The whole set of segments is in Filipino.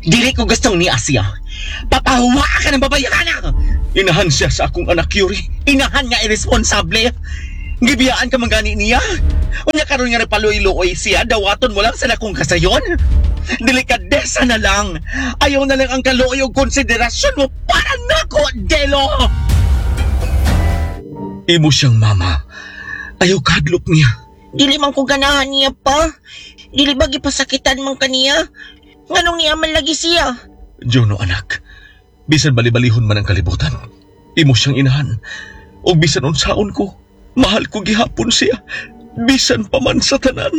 Dili ko gustong ni Asia. Papahuwa ka ng babayaran. Inahan siya sa akong anak, Yuri. Inahan nga irresponsable. Gibiyaan ka manggani niya. Unya karon nga napaluoy-luoy siya, dawaton mo lang sa nakong kasayon. Delikadesa na lang. Ayaw na lang ang kaluoy o konsiderasyon mo para nako, Delo. Imo siyang mama. Ayaw kadlok niya. Dili man ko ganahan niya pa. Dili ba gipasakitan man kaniya? Nganong niya man lagi siya? Jono anak, bisan bali-balihon man ang kalibutan, imo siyang inahan. O bisan unsaon ko, mahal ko gihapon siya. Bisan pa man sa tanan.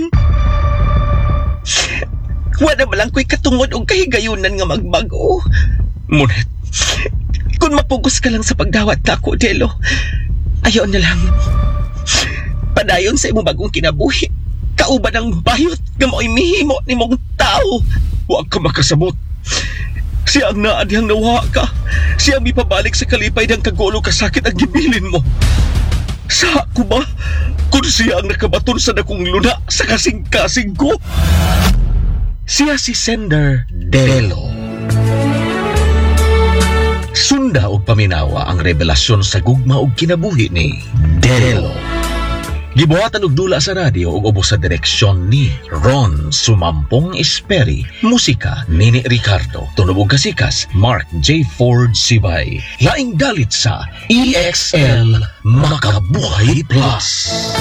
Wala ba lang ko'y katungod o kahigayunan nga magbago. Ngunit, kung mapugos ka lang sa pagdawat nako, Delo, ayaw na lang. Padayon sa imo bagong kinabuhi, kauban ang bayot nga mo'y mihimo ni mong tao. Huwag ka makasabot. Siya ang naadihang nawa ka. Siya ang mipabalik sa kalipay ng kagulo kasakit ang gibilin mo. Sa ako ba? Kung siya ang nakabaton sa nakong luna sa kasing-kasing ko. Siya si Sender Delo. Sunda og paminawa ang revelasyon sa gugma og kinabuhi ni Delo. Gibuhatan og dula sa radyo ug ubos sa direksyon ni Ron Sumampong Esperi. Musika Nini Ricardo. Tunog og kasikas Mark J. Ford Sibay. Laing dalit sa EXL Makabuhay Plus.